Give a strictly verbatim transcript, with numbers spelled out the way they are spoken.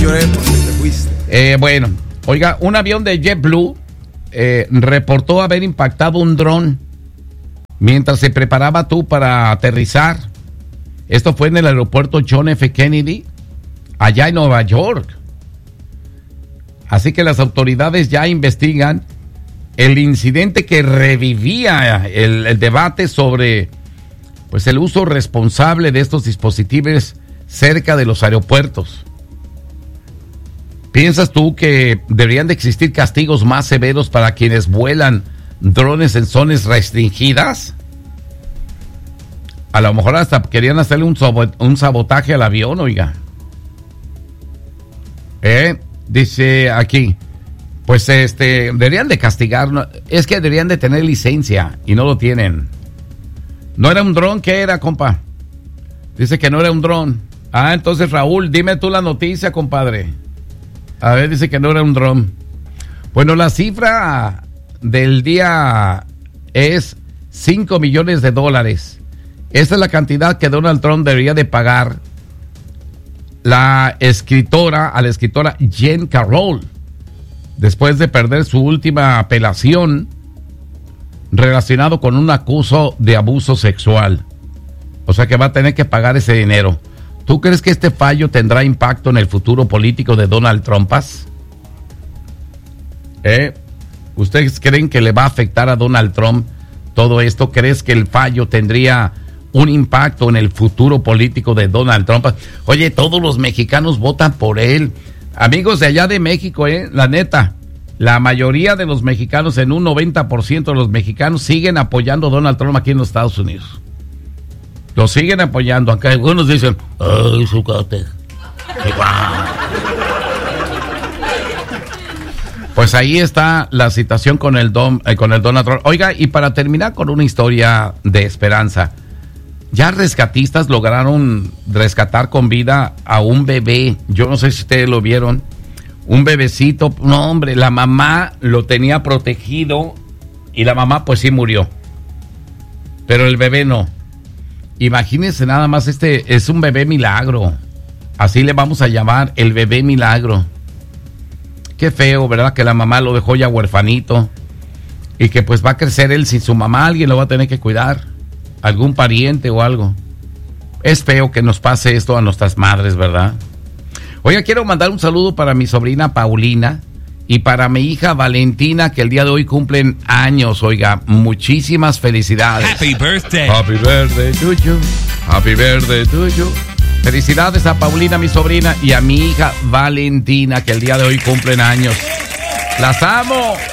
lloré porque te fuiste. Eh, bueno, oiga, un avión de JetBlue eh, reportó haber impactado un dron mientras se preparaba tú para aterrizar. Esto fue en el aeropuerto John F. Kennedy, allá en Nueva York. Así que las autoridades ya investigan el incidente que revivía el, el debate sobre pues el uso responsable de estos dispositivos cerca de los aeropuertos. ¿Piensas tú que deberían de existir castigos más severos para quienes vuelan drones en zonas restringidas? A lo mejor hasta querían hacerle un, un sabotaje al avión, oiga. ¿Eh? Dice aquí, pues este, deberían de castigar, es que deberían de tener licencia y no lo tienen. ¿No era un dron? ¿Qué era, compa? Dice que no era un dron. Ah, entonces Raúl, dime tú la noticia, compadre. A ver, dice que no era un dron. Bueno, la cifra del día es cinco millones de dólares. Esta es la cantidad que Donald Trump debería de pagar la escritora, a la escritora Jean Carroll, después de perder su última apelación relacionado con un acuso de abuso sexual. O sea que va a tener que pagar ese dinero. ¿Tú crees que este fallo tendrá impacto en el futuro político de Donald Trump? ¿Eh? ¿Ustedes creen que le va a afectar a Donald Trump todo esto? ¿Crees que el fallo tendría un impacto en el futuro político de Donald Trump? Oye, todos los mexicanos votan por él. Amigos de allá de México, eh, la neta, la mayoría de los mexicanos, en un noventa por ciento de los mexicanos, siguen apoyando a Donald Trump aquí en los Estados Unidos. Lo siguen apoyando, aunque algunos dicen, ¡ay, su cate! Pues ahí está la situación con el, don, eh, con el Donald Trump. Oiga, y para terminar con una historia de esperanza, ya rescatistas lograron rescatar con vida a un bebé. Yo no sé si ustedes lo vieron. Un bebecito, no hombre, la mamá lo tenía protegido y la mamá pues sí murió. Pero el bebé no. Imagínense nada más, este es un bebé milagro. Así le vamos a llamar, el bebé milagro. Qué feo, ¿verdad? Que la mamá lo dejó ya huerfanito y que pues va a crecer él sin su mamá. Alguien lo va a tener que cuidar, algún pariente o algo. Es feo que nos pase esto a nuestras madres, ¿verdad? Oiga, quiero mandar un saludo para mi sobrina Paulina y para mi hija Valentina, que el día de hoy cumplen años. Oiga, muchísimas felicidades. Happy birthday. Happy birthday to you. Happy birthday to you. Felicidades a Paulina, mi sobrina, y a mi hija Valentina, que el día de hoy cumplen años. ¡Las amo!